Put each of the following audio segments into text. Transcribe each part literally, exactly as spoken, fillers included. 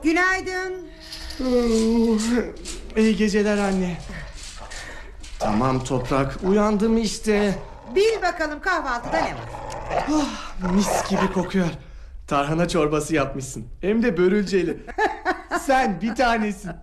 Günaydın. İyi geceler anne. Tamam Toprak, uyandım işte. Bil bakalım kahvaltıda ne var? Oh, mis gibi kokuyor. Tarhana çorbası yapmışsın. Hem de börülceli. Sen bir tanesin.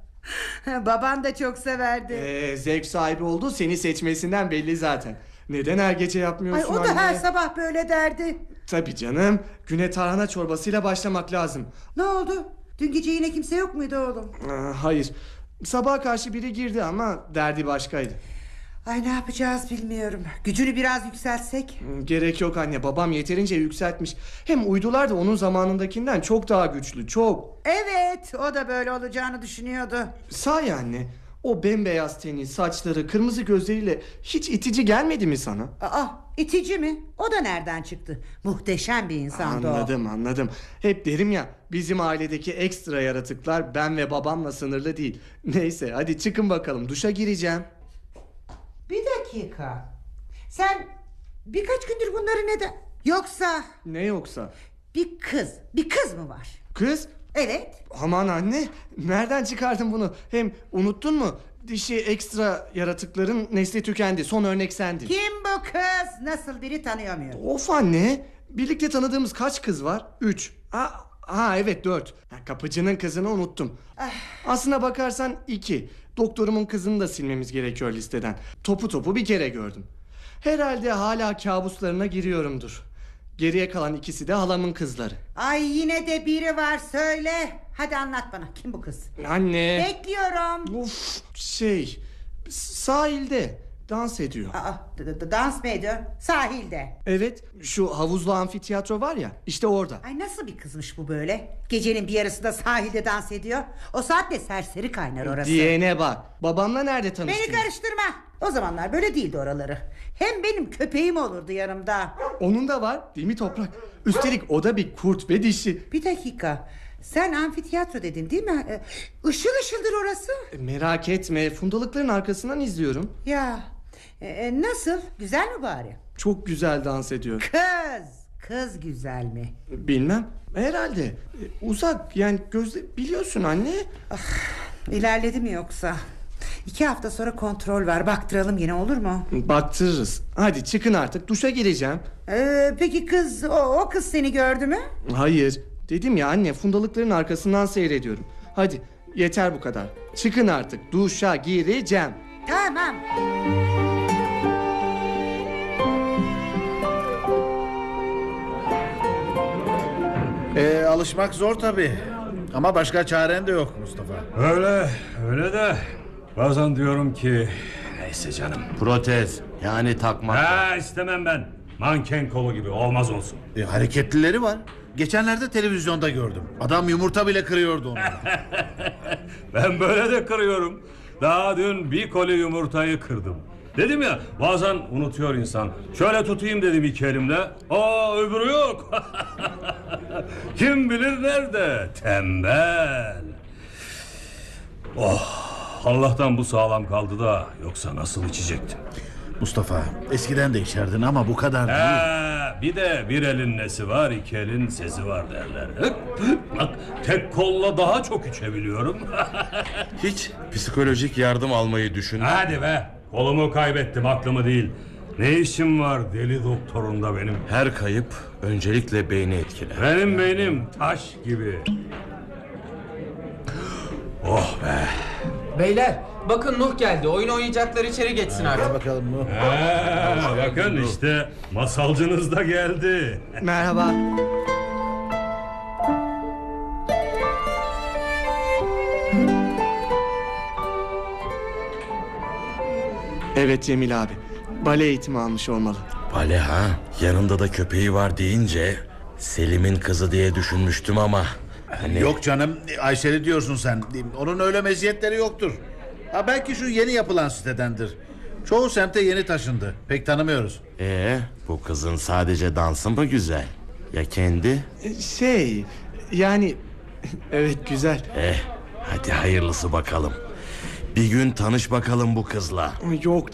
Baban da çok severdi. Ee, zevk sahibi oldu, seni seçmesinden belli zaten. Neden her gece yapmıyorsun Ay, o da anne? her sabah böyle derdi. Tabii canım, güne tarhana çorbasıyla başlamak lazım. Ne oldu? Dün gece yine kimse yok muydu oğlum? Ee, hayır. Sabaha karşı biri girdi ama derdi başkaydı. Ay, ne yapacağız bilmiyorum. Gücünü biraz yükseltsek. Gerek yok anne, babam yeterince yükseltmiş. Hem uydular da onun zamanındakinden çok daha güçlü, çok. Evet, o da böyle olacağını düşünüyordu. Sahi anne, o bembeyaz teni, saçları, kırmızı gözleriyle hiç itici gelmedi mi sana? Aa, itici mi? O da nereden çıktı? Muhteşem bir insandı. Anladım, o anladım. Hep derim ya, bizim ailedeki ekstra yaratıklar ben ve babamla sınırlı değil. Neyse, hadi çıkın bakalım, duşa gireceğim. Bir dakika. Sen birkaç gündür bunları neden... Yoksa... Ne yoksa? Bir kız, bir kız mı var? Kız? Evet. Aman anne, nereden çıkardın bunu? Hem unuttun mu? Dişi ekstra yaratıkların nesli tükendi. Son örnek sendin. Kim bu kız? Nasıl biri tanıyamıyorum. Of anne, birlikte tanıdığımız kaç kız var? Üç. Ha, ha evet dört. Ha, kapıcının kızını unuttum. Ah. Aslına bakarsan iki. Doktorumun kızını da silmemiz gerekiyor listeden. Topu topu bir kere gördüm. Herhalde hala kabuslarına giriyorumdur. Geriye kalan ikisi de halamın kızları. Ay, yine de biri var, söyle. Hadi anlat bana, kim bu kız? Anne. Bekliyorum. Uf, şey, sahilde dans ediyor. Aa, d- d- dans mı ediyor? Sahilde. Evet, şu havuzlu amfiteyatro var ya, işte orada. Ay, nasıl bir kızmış bu böyle? Gecenin bir yarısında sahilde dans ediyor. O saatte serseri kaynar orası. Diyene bak. Babamla nerede tanıştın? Beni karıştırma. O zamanlar böyle değildi oraları. Hem benim köpeğim olurdu yanımda. Onun da var değil mi Toprak? Üstelik o da bir kurt ve dişi. Bir dakika. Sen amfiteyatro dedin değil mi? Ee, Işıl ışıldır orası. E, merak etme, fundalıkların arkasından izliyorum. Ya e, nasıl? Güzel mi bari? Çok güzel dans ediyor. Kız. Kız güzel mi? Bilmem. Herhalde. E, uzak yani gözle biliyorsun anne. Ah, ilerledi mi yoksa? İki hafta sonra kontrol var. Baktıralım yine, olur mu? Baktırırız. Hadi çıkın artık, duşa gireceğim. Ee, peki kız o, o kız seni gördü mü? Hayır. Dedim ya anne, fundalıkların arkasından seyrediyorum. Hadi yeter bu kadar. Çıkın artık, duşa gireceğim. Tamam. Ee, alışmak zor tabii. Ama başka çaren de yok Mustafa. Öyle, öyle de bazen diyorum ki neyse canım. Protez, yani takmak. Ha, istemem ben. Manken kolu gibi olmaz olsun. E, hareketlileri var. Geçenlerde televizyonda gördüm. Adam yumurta bile kırıyordu onu. Ben böyle de kırıyorum. Daha dün bir koli yumurtayı kırdım. Dedim ya, bazen unutuyor insan. Şöyle tutayım dedim iki elimle. Aa, öbürü yok. Kim bilir nerede? Tembel. Oh, Allah'tan bu sağlam kaldı da, yoksa nasıl içecektim? Mustafa, eskiden de içerdin ama bu kadar değil. He, bir de bir elin nesi var, iki elin sesi var derler. Bak, tek kolla daha çok içebiliyorum. Hiç psikolojik yardım almayı düşün. Hadi be, kolumu kaybettim, aklımı değil. Ne işim var deli doktorunda benim? Her kayıp öncelikle beyni etkiler. Benim beynim taş gibi. Oh be. Beyler, bakın Nuh geldi. Oyun oynayacaklar, içeri geçsin artık. Gel bakalım bu. He, bakın işte masalcınız da geldi. Merhaba. Evet Cemil abi, bale eğitimi almış olmalı. Bale ha, yanında da köpeği var deyince Selim'in kızı diye düşünmüştüm ama hani... Yok canım, Ayşe'li diyorsun sen. Onun öyle meziyetleri yoktur. Ha, belki şu yeni yapılan sitedendir. Çoğu semte yeni taşındı. Pek tanımıyoruz. Ee, bu kızın sadece dansı mı güzel? Ya kendi? E, Şey yani evet güzel. Eh, hadi hayırlısı bakalım. Bir gün tanış bakalım bu kızla. Yok